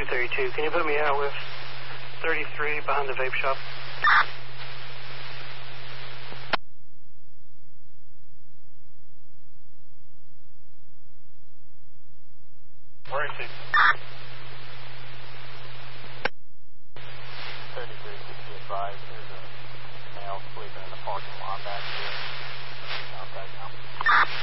232. Can you put me out with 33 behind the vape shop? Where is he? 3365. There's a male sleeping in the parking lot back here. Out right now.